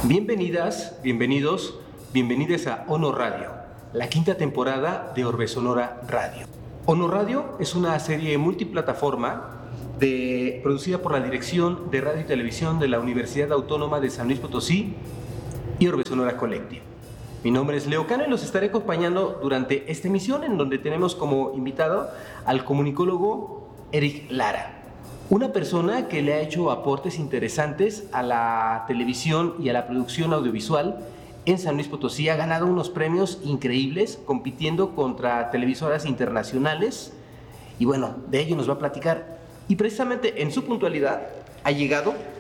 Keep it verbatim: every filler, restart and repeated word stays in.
Bienvenidas, bienvenidos, bienvenidas a Ono Radio, la quinta temporada de Orbe Sonora Radio. Ono Radio es una serie multiplataforma de, producida por la Dirección de Radio y Televisión de la Universidad Autónoma de San Luis Potosí y Orbe Sonora Collective. Mi nombre es Leo Cano y los estaré acompañando durante esta emisión, en donde tenemos como invitado al comunicólogo Eric Lara, una persona que le ha hecho aportes interesantes a la televisión y a la producción audiovisual en San Luis Potosí. Ha ganado unos premios increíbles compitiendo contra televisoras internacionales y bueno, de ello nos va a platicar. Y precisamente en su puntualidad ha llegado